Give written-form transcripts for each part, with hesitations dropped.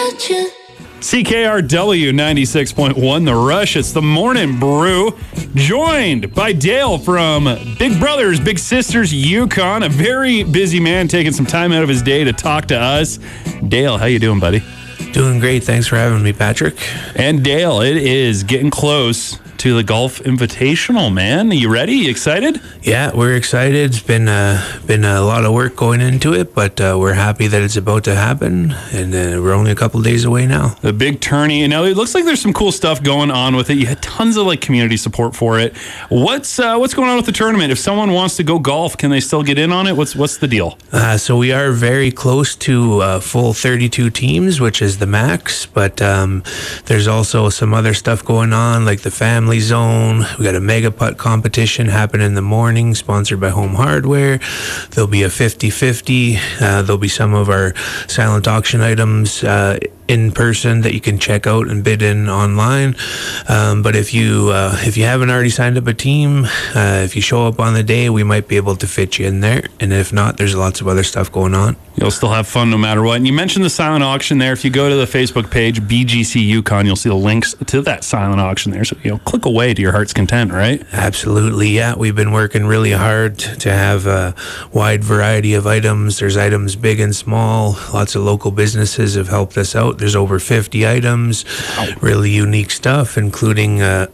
CKRW 96.1 The Rush. It's the Morning Brew, joined by Dale from Big Brothers Big Sisters Yukon, a very busy man taking some time out of his day to talk to us. Dale, how you doing, buddy? Doing great. Thanks for having me, Patrick. And Dale, it is getting close to the Golf Invitational, man. Are you ready? You excited? Yeah, we're excited. It's been a lot of work going into it, but we're happy that it's about to happen, and we're only a couple days away now. The big tourney. And now it looks like there's some cool stuff going on with it. You had tons of community support for it. What's going on with the tournament? If someone wants to go golf, can they still get in on it? What's the deal? So we are very close to full 32 teams, which is the max, but there's also some other stuff going on, like the family zone. We got a mega putt competition happening in the morning, sponsored by Home Hardware. There'll be a 50-50. There'll be some of our silent auction items in person that you can check out and bid in online. But if you haven't already signed up a team, if you show up on the day, we might be able to fit you in there. And if not, there's lots of other stuff going on. You'll still have fun no matter what. And you mentioned the silent auction there. If you go to the Facebook page, BGC Yukon, you'll see the links to that silent auction there. So, click away to your heart's content, right? Absolutely, yeah. We've been working really hard to have a wide variety of items. There's items big and small. Lots of local businesses have helped us out. There's over 50 items, really unique stuff, including a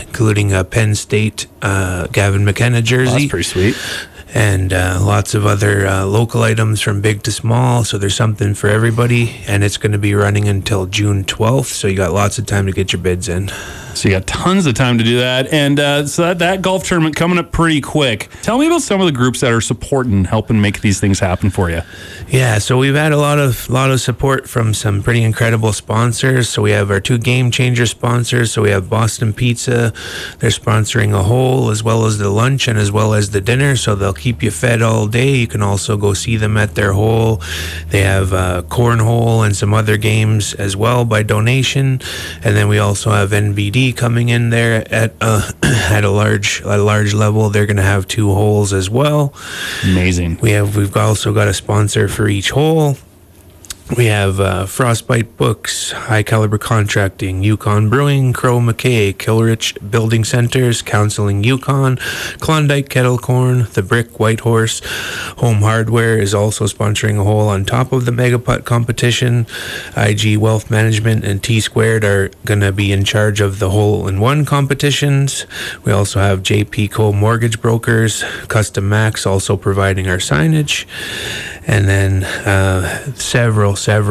Penn State Gavin McKenna jersey. That's pretty sweet. And lots of other local items from big to small. So there's something for everybody. And it's going to be running until June 12th. So you got lots of time to get your bids in. So you got tons of time to do that. And so that golf tournament coming up pretty quick. Tell me about some of the groups that are supporting, helping make these things happen for you. Yeah, so we've had a lot of support from some pretty incredible sponsors. So we have our two Game Changer sponsors. So we have Boston Pizza. They're sponsoring a hole as well as the lunch and as well as the dinner. So they'll keep you fed all day. You can also go see them at their hole. They have cornhole and some other games as well by donation. And then we also have NBD coming in there at a large level. They're going to have two holes as well. Amazing. We've also got a sponsor for each hole. We have Frostbite Books, High Caliber Contracting, Yukon Brewing, Crow McKay, Kilrich Building Centers, Counseling Yukon, Klondike Kettle Corn, The Brick White Horse. Home Hardware is also sponsoring a hole on top of the Mega Putt competition. IG Wealth Management and T Squared are going to be in charge of the hole-in-one competitions. We also have JP Co Mortgage Brokers, Custom Max also providing our signage. And then several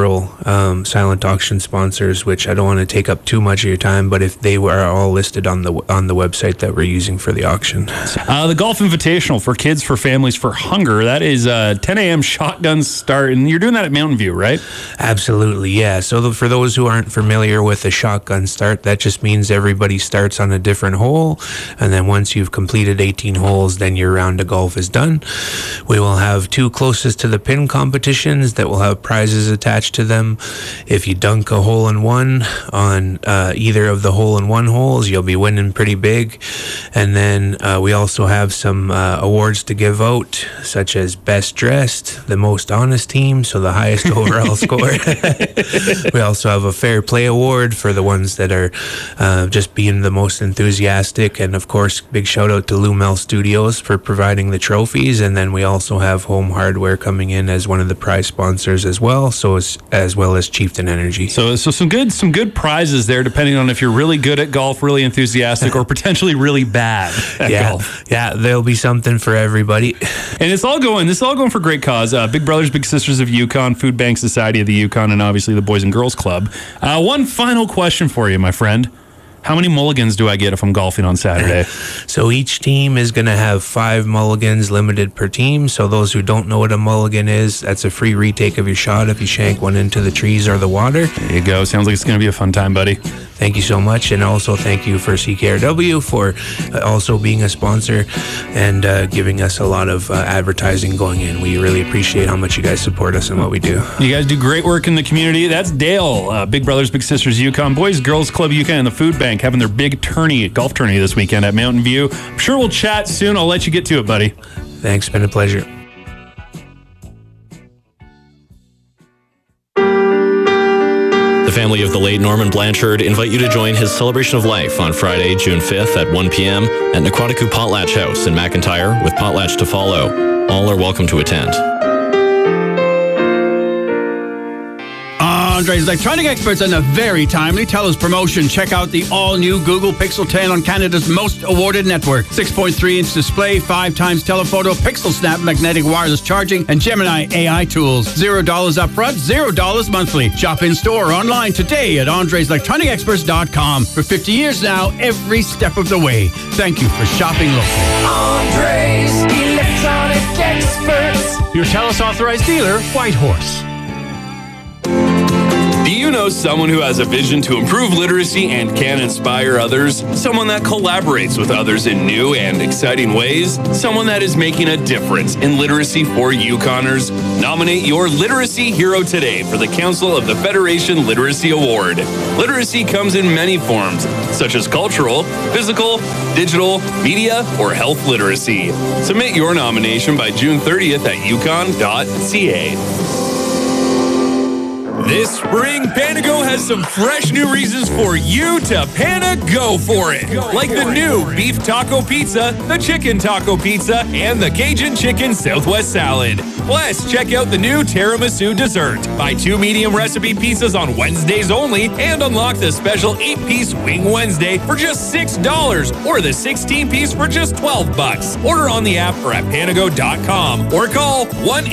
silent auction sponsors, which I don't want to take up too much of your time, but if they were all listed on the website that we're using for the auction. The Golf Invitational for Kids, for Families, for Hunger, that is 10 a.m. shotgun start, and you're doing that at Mountain View, right? Absolutely, yeah. So for those who aren't familiar with a shotgun start, that just means everybody starts on a different hole, and then once you've completed 18 holes, then your round of golf is done. We will have two closest to the pin competitions that will have prizes attached to them. If you dunk a hole-in-one on either of the hole-in-one holes, you'll be winning pretty big. And then we also have some awards to give out, such as Best Dressed, the Most Honest Team, so the highest overall score. We also have a Fair Play Award for the ones that are just being the most enthusiastic. And of course, big shout out to Lumel Studios for providing the trophies. And then we also have Home Hardware coming in as one of the prize sponsors as well, so as well as Chieftain Energy. So some good prizes there, depending on if you're really good at golf, really enthusiastic, or potentially really bad at golf. Yeah, there'll be something for everybody. And this is all going for great cause. Big Brothers Big Sisters of Yukon, Food Bank Society of the Yukon, and obviously the Boys and Girls Club. One final question for you, my friend. How many mulligans do I get if I'm golfing on Saturday? So each team is going to have 5 mulligans limited per team. So those who don't know what a mulligan is, that's a free retake of your shot if you shank one into the trees or the water. There you go. Sounds like it's going to be a fun time, buddy. Thank you so much. And also thank you for CKRW for also being a sponsor and giving us a lot of advertising going in. We really appreciate how much you guys support us and what we do. You guys do great work in the community. That's Dale, Big Brothers Big Sisters Yukon, Boys Girls Club Yukon, and the Food Bank having their big golf tourney this weekend at Mountain View. I'm sure we'll chat soon. I'll let you get to it, buddy. Thanks. Been a pleasure. The family of the late Norman Blanchard invite you to join his celebration of life on Friday, June 5th at 1 p.m. at Naquatiku Potlatch House in McIntyre, with potlatch to follow. All are welcome to attend. Andre's Electronic Experts and a very timely TELUS promotion. Check out the all-new Google Pixel 10 on Canada's most awarded network. 6.3-inch display, 5 times telephoto, Pixel Snap magnetic wireless charging, and Gemini AI tools. $0 upfront, $0 monthly. Shop in-store or online today at AndresElectronicExperts.com. For 50 years now, every step of the way. Thank you for shopping locally. Andres Electronic Experts. Your TELUS authorized dealer, Whitehorse. Do you know someone who has a vision to improve literacy and can inspire others? Someone that collaborates with others in new and exciting ways? Someone that is making a difference in literacy for Yukoners? Nominate your literacy hero today for the Council of the Federation Literacy Award. Literacy comes in many forms, such as cultural, physical, digital, media, or health literacy. Submit your nomination by June 30th at yukon.ca. This spring, Panago has some fresh new reasons for you to Panago for it. Like the new beef taco pizza, the chicken taco pizza, and the Cajun chicken Southwest salad. Plus, check out the new tiramisu dessert. Buy 2 medium recipe pizzas on Wednesdays only and unlock the special 8-piece Wing Wednesday for just $6 or the 16-piece for just $12. Order on the app or at panago.com or call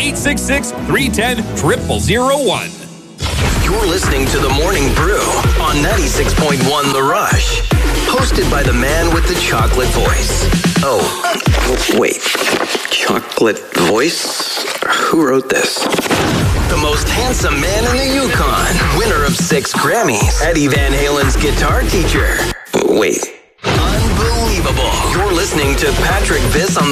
1-866-310-0001. You're listening to The Morning Brew on 96.1 The Rush. Hosted by the man with the chocolate voice. Oh, wait. Chocolate voice? Who wrote this? The most handsome man in the Yukon. Winner of 6 Grammys. Eddie Van Halen's guitar teacher. Wait. Unbelievable. You're listening to Patrick Viss on